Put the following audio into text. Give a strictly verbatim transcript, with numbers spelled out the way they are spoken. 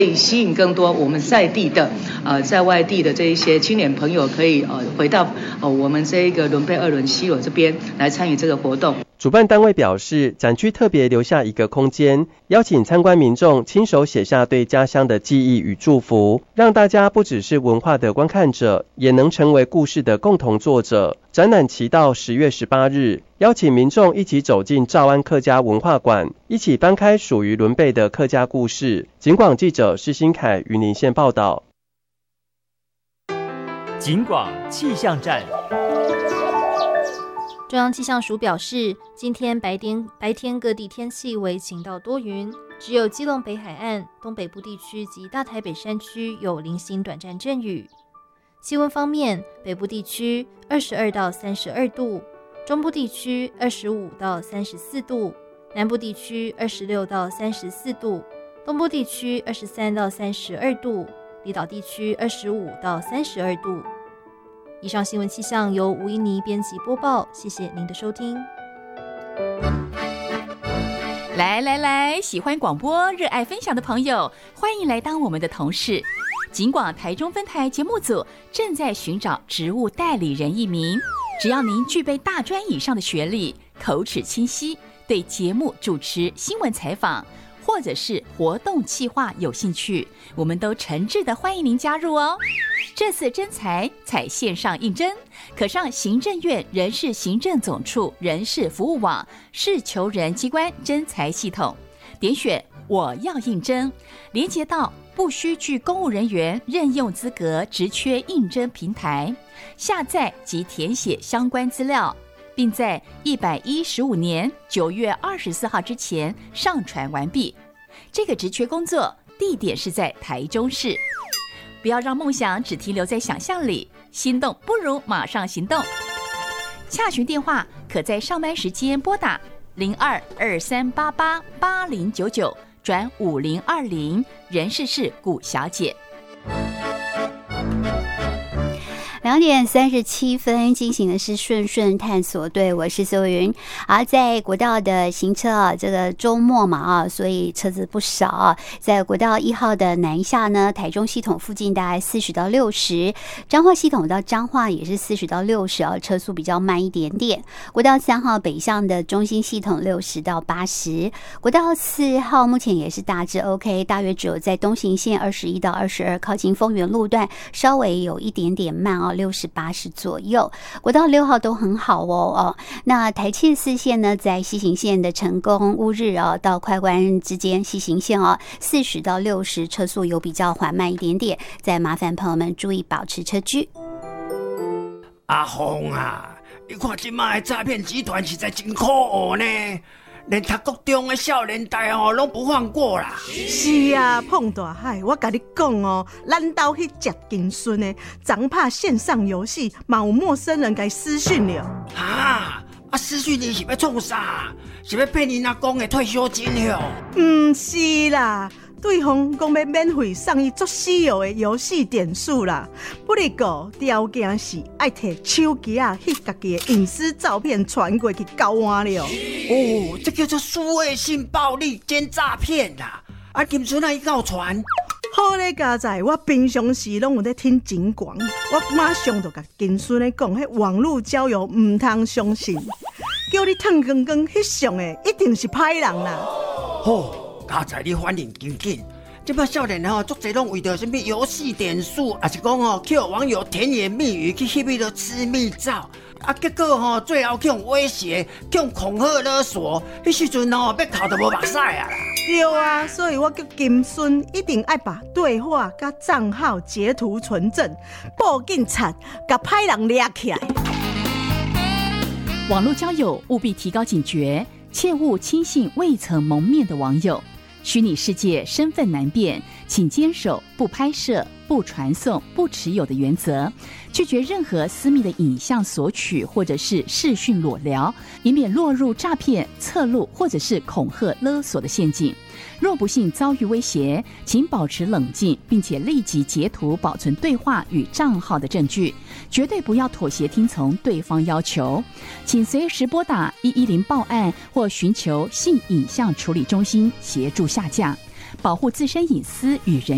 可以吸引更多我们在地的呃在外地的这一些青年朋友，可以呃回到呃我们这一个伦贝二轮西螺这边来参与这个活动。 主办单位表示，展区特别留下一个空间，邀请参观民众亲手写下对家乡的记忆与祝福，让大家不只是文化的观看者，也能成为故事的共同作者。展览期到十月十八日，邀请民众一起走进兆安客家文化馆，一起翻开属于伦贝的客家故事。警广记者施新凯云林县报道。 警广气象站。 中央气象署表示，今天白天白天各地天气为晴到多云，只有基隆北海岸、东北部地区及大台北山区有零星短暂阵雨。气温方面，北部地区二十二到三十二度，中部地区二十五到三十四度，南部地区二十六到三十四度，东部地区二十三到三十二度，离岛地区二十五到三十二度。以上新闻气象由吴依妮编辑播报，谢谢您的收听。 来来来，喜欢广播、热爱分享的朋友，欢迎来当我们的同事。警广台中分台节目组正在寻找职务代理人一名，只要您具备大专以上的学历，口齿清晰，对节目主持、新闻采访或者是活动企划有兴趣，我们都诚挚的欢迎您加入哦。这次征才采线上应征，可上行政院人事行政总处人事服务网事求人机关征才系统，点选我要应征，连接到不需具公务人员任用资格职缺应征平台，下载及填写相关资料，并在一百一十五年九月二十四号之前上传完毕。这个职缺工作地点是在台中市。不要让梦想只停留在想象里，心动不如马上行动。洽询电话可在上班时间拨打零二二三八八八零九九转五零二零，人事是古小姐。 两点三十七分进行的是顺顺探索队，我是苏云。而在国道的行车啊，这个周末嘛啊，所以车子不少啊。在国道一号的南下呢，台中系统附近大概四十到六十，彰化系统到彰化也是四十到六十啊，车速比较慢一点点。国道三号北向的中心系统六十到八十，国道四号目前也是大致 OK， 大约只有在东行线二十一到二十二靠近丰原路段稍微有一点点慢啊。六十八十左右，国道六号都很好哦哦。那台七四线呢，在西行线的成功乌日啊到快关之间西行线哦，四十到六十车速有比较缓慢一点点，再麻烦朋友们注意保持车距。 阿峰啊，你看今麦的诈骗集团实在真可恶呢。连读国中的少年代哦，拢不放过啦。 是啊，碰大海，我甲你讲哦，咱兜去食金孙的，昨拍线上游戏，嘛有陌生人给私讯了。 哈，啊，私讯你是要创啥？是要骗你阿公的退休金哟？ 唔是啦。对方讲要免费送伊足稀有的游戏点数啦，不过条件是爱摕手机啊，翕家己的隐私照片传过去交换了。 哦，这叫做数位性暴力兼诈骗啦！啊，金孙啊，伊敢有传？ 好咧，家在我平常时拢有在听警广，我马上就甲金孙咧讲，迄网络交友唔通相信，叫你烫光光翕相的一定是歹人啦。 哦。家在你反应紧紧，这摆少年吼，足侪拢为着什么游戏点数，还是讲吼去网友甜言蜜语去翕迄个私密照，啊，结果吼最后去用威胁、去用恐吓勒索，迄时阵吼要哭都无目屎啊啦！ 对啊，所以我叫金孙一定要把对话甲账号截图存证，报警察，甲歹人抓起来。 网络交友务必提高警觉，切勿轻信未曾谋面的网友。虚拟世界身份难辨，请坚守不拍摄、不传送、不持有的原则，拒绝任何私密的影像索取或者是视讯裸聊，以免落入诈骗、侧录或者是恐吓勒索的陷阱。若不幸遭遇威胁，请保持冷静，并且立即截图保存对话与账号的证据，绝对不要妥协听从对方要求。请随时拨打一一零报案或寻求性影像处理中心协助下架，保护自身隐私与人